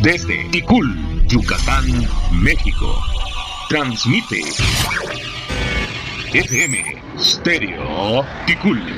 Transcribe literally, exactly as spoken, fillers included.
Desde Ticul, Yucatán, México. Transmite F M Stereo Ticul.